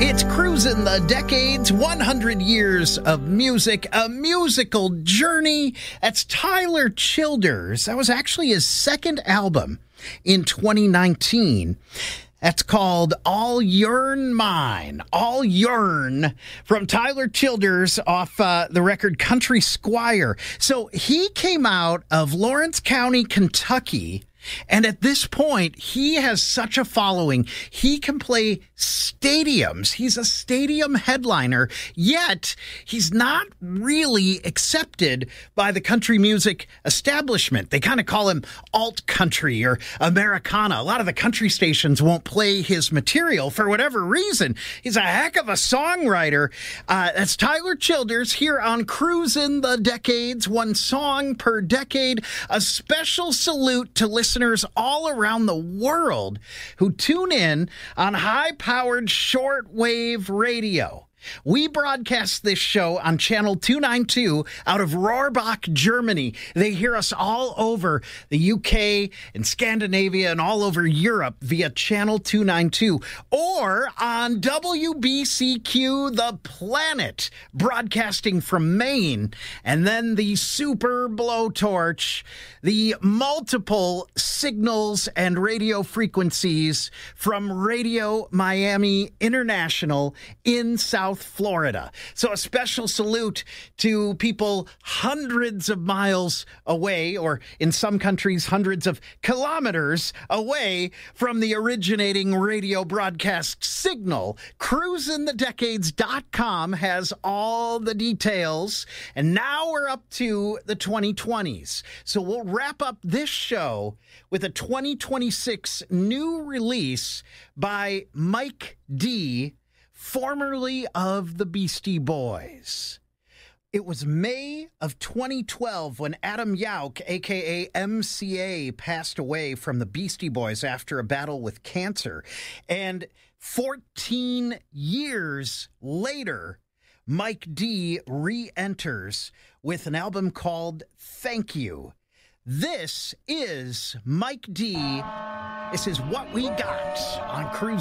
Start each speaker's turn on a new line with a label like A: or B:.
A: It's Cruising the Decades, 100 years of music, a musical journey. That's Tyler Childers. That was actually his second album in 2019. That's called All Yearn Mine. All Yearn from Tyler Childers off the record Country Squire. So he came out of Lawrence County, Kentucky. And at this point, he has such a following. He can play stadiums. He's a stadium headliner, yet he's not really accepted by the country music establishment. They kind of call him alt country or Americana. A lot of the country stations won't play his material for whatever reason. He's a heck of a songwriter. That's Tyler Childers here on Cruising the Decades, one song per decade. A special salute to listeners all around the world who tune in on high-powered shortwave radio. We broadcast this show on Channel 292 out of Rohrbach, Germany. They hear us all over the UK and Scandinavia and all over Europe via Channel 292 or on WBCQ The Planet, broadcasting from Maine. And then the super blowtorch, the multiple signals and radio frequencies from Radio Miami International in South Florida. So a special salute to people hundreds of miles away, or in some countries, hundreds of kilometers away from the originating radio broadcast signal. CruisingTheDecades.com has all the details. And now we're up to the 2020s. So we'll wrap up this show with a 2026 new release by Mike D., formerly of the Beastie Boys. It was May of 2012 when Adam Yauch, a.k.a. MCA, passed away from the Beastie Boys after a battle with cancer. And 14 years later, Mike D. re-enters with an album called Thank You. This is Mike D. This is What We Got on Cruise.